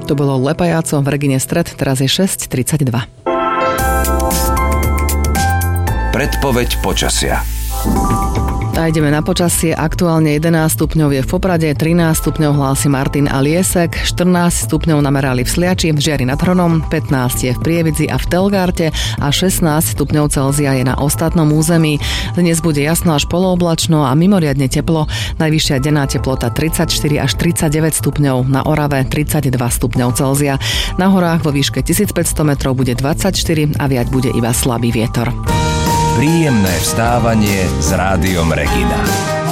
To bolo Lepajáco v Regine Stred, teraz je 6:32. Predpoveď počasia. A ideme na počasie. Aktuálne 11 stupňov je v Poprade, 13 stupňov hlási Martin a Liesek, 14 stupňov namerali v Sliači, v Žiari nad Hronom, 15 je v Prievidzi a v Telgarte a 16 stupňov Celzia je na ostatnom území. Dnes bude jasno až polooblačno a mimoriadne teplo. Najvyššia denná teplota 34 až 39 stupňov, na Orave 32 stupňov Celzia. Na horách vo výške 1500 metrov bude 24 a viať bude iba slabý vietor. Príjemné vstávanie s Rádiom Regina.